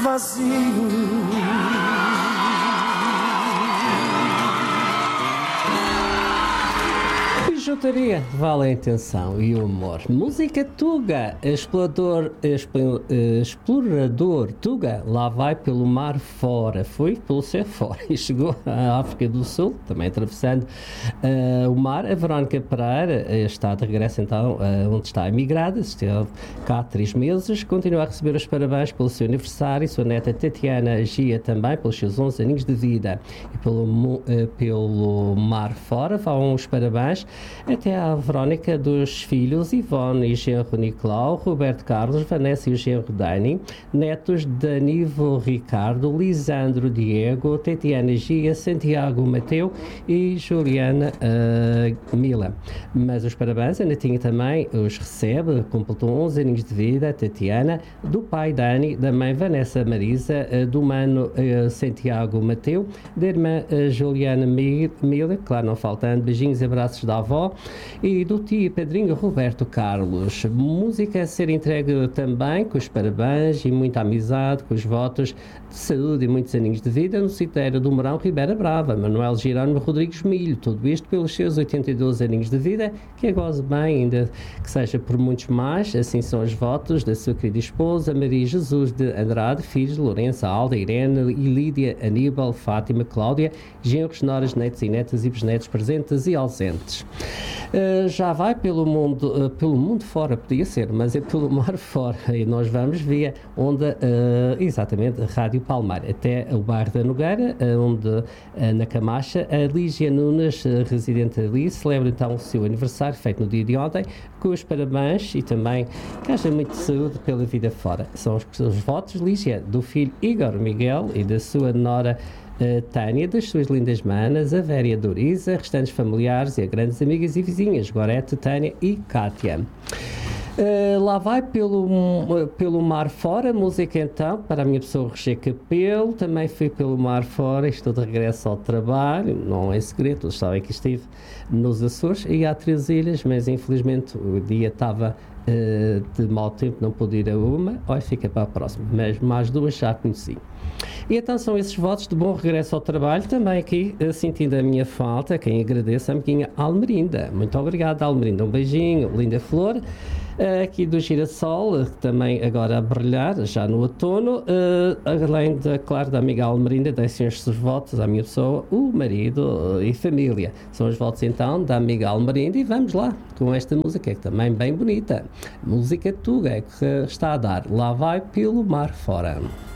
vazio. Bijuteria vale a intenção e o humor. Música Tuga, explorador Tuga, lá vai pelo mar fora, foi pelo céu fora e chegou à África do Sul, também atravessando o mar. A Verónica Pereira está de regresso então onde está emigrada, esteve cá há 3 meses, continua a receber os parabéns pelo seu aniversário, sua neta Tatiana Gia também pelos seus 11 aninhos de vida e pelo mar fora vão os parabéns até à Verónica dos filhos Ivone e genro Nicolau, Roberto Carlos, Vanessa e o genro Dani, netos Danivo Ricardo, Lisandro Diego, Tatiana Gia, Santiago Mateu e Juliana Mila. Mas os parabéns, a netinha também os recebe, completou 11 aninhos de vida, a Tatiana, do pai Dani, da mãe Vanessa Marisa, do mano Santiago Mateu, da irmã Juliana Mila, claro, não faltando, beijinhos e abraços da avó, e do tio Pedrinho Roberto Carlos. Música a ser entregue também com os parabéns e muita amizade, com os votos de saúde e muitos aninhos de vida no cemitério do Morão Ribeira Brava, Manuel Jerónimo Rodrigues Milho, tudo isto pelos seus 82 aninhos de vida, que a goze bem, ainda que seja por muitos mais. Assim são os votos da sua querida esposa Maria Jesus de Andrade, filhos de Lourença, Alda, Irene e Lídia, Aníbal, Fátima, Cláudia, genros, noras, netos e netas e bisnetos presentes e ausentes. Já vai pelo mundo fora, podia ser, mas é pelo mar fora, e nós vamos via onda, exatamente, Rádio Palmar, até o bairro da Nogueira, onde na Camacha, a Lígia Nunes, residente ali, celebra então o seu aniversário, feito no dia de ontem, com os parabéns e também que haja muita saúde pela vida fora. São os votos, Lígia, do filho Igor Miguel e da sua nora Tânia, das suas lindas manas, a Véria Doriza, restantes familiares e a grandes amigas e vizinhas, Gorete, Tânia e Cátia. Lá vai pelo mar fora, música então, para a minha pessoa Roger Capelo, também fui pelo mar fora, estou de regresso ao trabalho, não é segredo, todos sabem que estive nos Açores e há 3 ilhas, mas infelizmente o dia estava de mau tempo, não pude ir a uma, olha, fica para a próxima, mas mais 2 já conheci. E então são esses votos de bom regresso ao trabalho, também aqui sentindo a minha falta, quem agradeço a amiguinha Almerinda. Muito obrigado, Almerinda, um beijinho, linda flor, aqui do Girassol, também agora a brilhar, já no outono, além de, claro, da amiga Almerinda, deixem os seus votos à minha pessoa, o marido e família. São os votos então da amiga Almerinda e vamos lá com esta música, que é também bem bonita, música Tuga, que está a dar, lá vai pelo mar fora.